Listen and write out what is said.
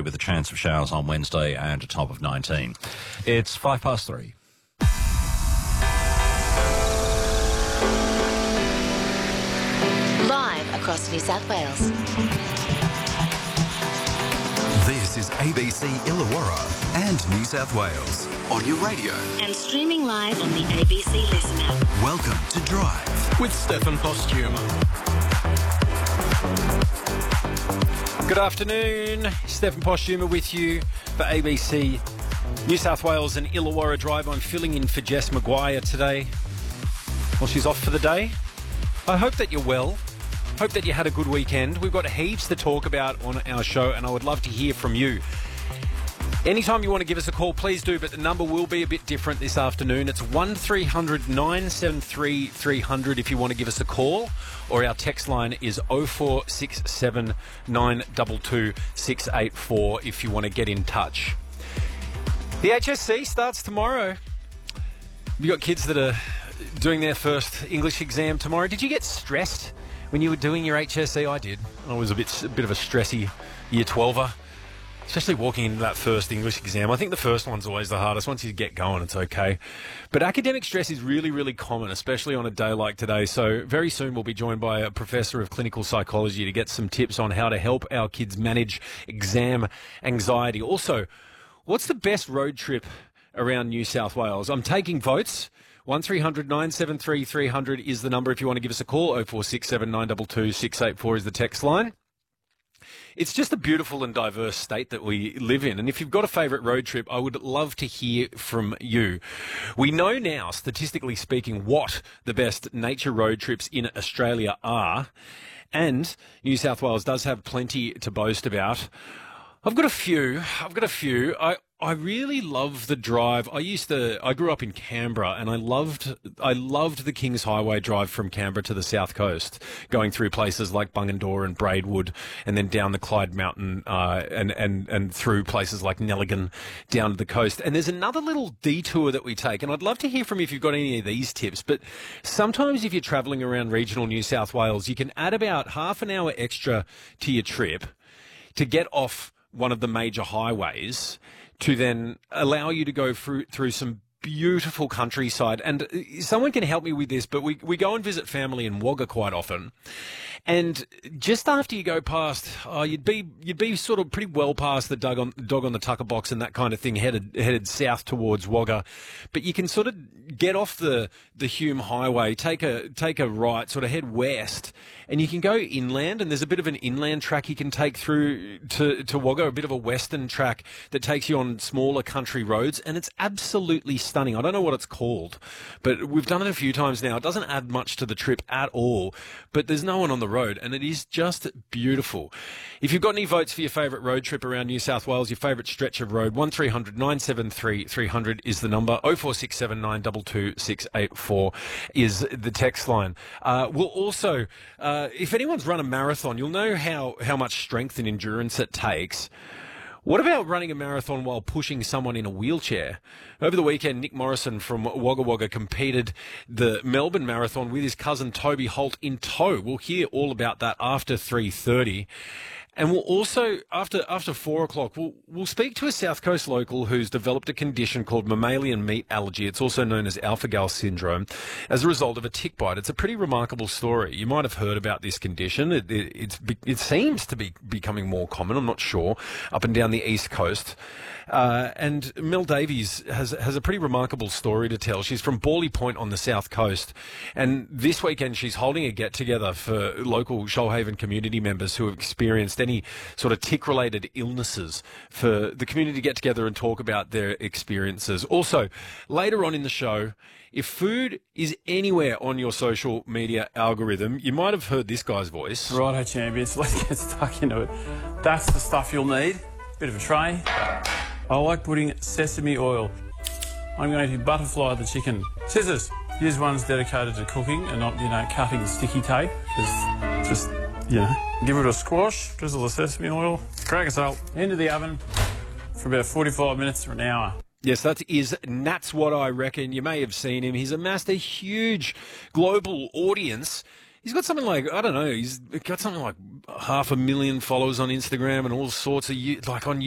with a chance of showers on Wednesday and a top of 19. It's 3:05. Live across New South Wales. This is ABC Illawarra and New South Wales on your radio. And streaming live on the ABC Listen app. Welcome to Drive with Stefan Postuma. Good afternoon, Stefan Postuma with you for ABC New South Wales and Illawarra Drive. I'm filling in for Jess Maguire today. Well, she's off for the day. I hope that you're well. Hope that you had a good weekend. We've got heaps to talk about on our show, and I would love to hear from you. Anytime you want to give us a call, please do, but the number will be a bit different this afternoon. It's 1300 973 300 if you want to give us a call, or our text line is 0467 922 684 if you want to get in touch. The HSC starts tomorrow. You've got kids that are doing their first English exam tomorrow. Did you get stressed when you were doing your HSC? I did. I was a bit of a stressy year 12er, especially walking into that first English exam. I think the first one's always the hardest. Once you get going, it's okay. But academic stress is really, really common, especially on a day like today. So very soon we'll be joined by a professor of clinical psychology to get some tips on how to help our kids manage exam anxiety. Also, what's the best road trip around New South Wales? I'm taking votes. 1300 973 300 is the number if you want to give us a call. 0467 922 684 is the text line. It's just a beautiful and diverse state that we live in. And if you've got a favourite road trip, I would love to hear from you. We know now, statistically speaking, what the best nature road trips in Australia are. And New South Wales does have plenty to boast about. I've got a few. I really love the drive. I grew up in Canberra, and I loved the Kings Highway drive from Canberra to the south coast, going through places like Bungendore and Braidwood, and then down the Clyde Mountain, and through places like Nelligan down to the coast. And there's another little detour that we take, and I'd love to hear from you if you've got any of these tips. But sometimes if you're travelling around regional New South Wales, you can add about half an hour extra to your trip to get off one of the major highways, to then allow you to go through some beautiful countryside. And someone can help me with this, but we go and visit family in Wagga quite often. And just after you go past, you'd be sort of pretty well past the dog on the tucker box and that kind of thing, headed south towards Wagga. But you can sort of get off the Hume Highway, take a right, sort of head west, and you can go inland. And there's a bit of an inland track you can take through to Wagga, a bit of a western track that takes you on smaller country roads, and it's absolutely stunning. I don't know what it's called, but we've done it a few times now. It doesn't add much to the trip at all, but there's no one on the road, and it is just beautiful. If you've got any votes for your favourite road trip around New South Wales, your favourite stretch of road, 1300 973 300 is the number. 0467 922 684 is the text line. We'll also, if anyone's run a marathon, you'll know how much strength and endurance it takes. What about running a marathon while pushing someone in a wheelchair? Over the weekend, Nick Morrison from Wagga Wagga competed the Melbourne Marathon with his cousin Toby Holt in tow. We'll hear all about that after 3:30. And we'll also, after 4 o'clock, we'll speak to a South Coast local who's developed a condition called mammalian meat allergy. It's also known as alpha-gal syndrome, as a result of a tick bite. It's a pretty remarkable story. You might have heard about this condition. It seems to be becoming more common, I'm not sure, up and down the East Coast. And Mel Davies has a pretty remarkable story to tell. She's from Borley Point on the South Coast. And this weekend she's holding a get-together for local Shoalhaven community members who have experienced any sort of tick-related illnesses, for the community to get together and talk about their experiences. Also, later on in the show, if food is anywhere on your social media algorithm, you might have heard this guy's voice. Righto, champions, let's get stuck into it. That's the stuff you'll need. Bit of a tray. I like putting sesame oil. I'm going to butterfly the chicken. Scissors. Use ones dedicated to cooking and not, cutting sticky tape. Just give it a squash, drizzle the sesame oil, crack of salt, into the oven for about 45 minutes to an hour. Yes, that is Nat's What I Reckon. You may have seen him. He's amassed a huge global audience. He's got something like, he's got something like 500,000 followers on Instagram and all sorts of, on